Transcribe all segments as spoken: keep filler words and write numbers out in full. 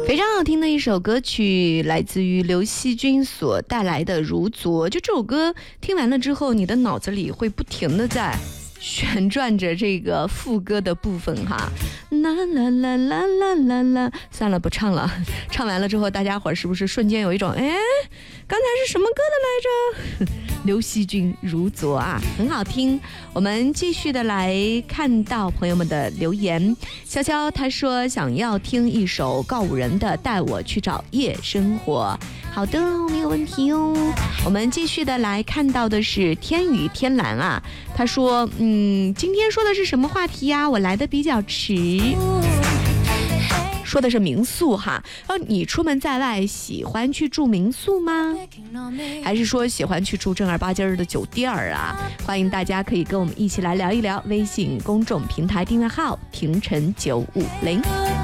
非常好听的一首歌曲，来自于刘惜君所带来的《如昨》。就这首歌听完了之后，你的脑子里会不停的在旋转着这个副歌的部分哈，啦啦啦啦啦啦啦，算了不唱了。唱完了之后，大家伙是不是瞬间有一种哎，刚才是什么歌的来着？刘惜君《如昨》啊，很好听。我们继续的来看到朋友们的留言。潇潇他说想要听一首告五人的《带我去找夜生活》。好的，没有问题哦。我们继续的来看到的是天宇天蓝啊，他说嗯，今天说的是什么话题呀？我来的比较迟。说的是民宿哈，哦，你出门在外喜欢去住民宿吗？还是说喜欢去住正儿八经的酒店啊？欢迎大家可以跟我们一起来聊一聊。微信公众平台订阅号平晨九五零。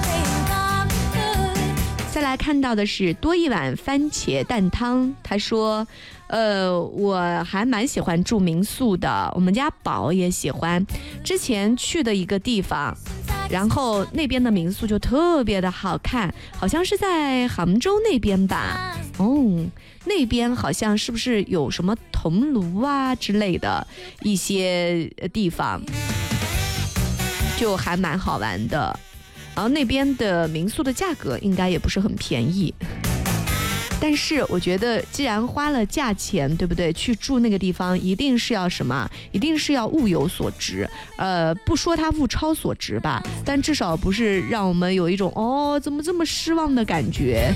再来看到的是多一碗番茄蛋汤，他说呃，我还蛮喜欢住民宿的，我们家宝也喜欢。之前去的一个地方，然后那边的民宿就特别的好看，好像是在杭州那边吧。哦，那边好像是不是有什么桐庐啊之类的一些地方，就还蛮好玩的。然后那边的民宿的价格应该也不是很便宜，但是我觉得既然花了价钱，对不对？去住那个地方一定是要什么？一定是要物有所值。呃，不说它物超所值吧，但至少不是让我们有一种哦怎么这么失望的感觉。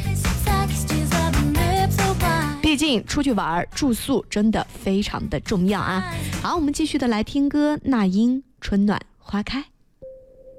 毕竟出去玩住宿真的非常的重要啊。好，我们继续的来听歌，那英春暖花开。